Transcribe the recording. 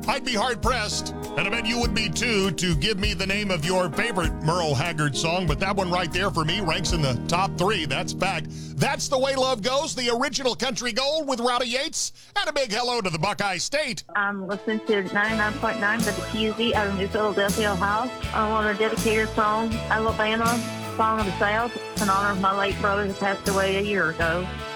I'd be hard-pressed, and I bet you would be too, to give me the name of your favorite Merle Haggard song, but that one right there for me ranks in the top 3. That's fact. That's The Way Love Goes, the original country gold with Rowdy Yates, and a big hello to the Buckeye State. I'm listening to 99.9 WQZ out of New Philadelphia, Ohio. I want to dedicate a song, Alabama, Song of the South, in honor of my late brother who passed away a year ago.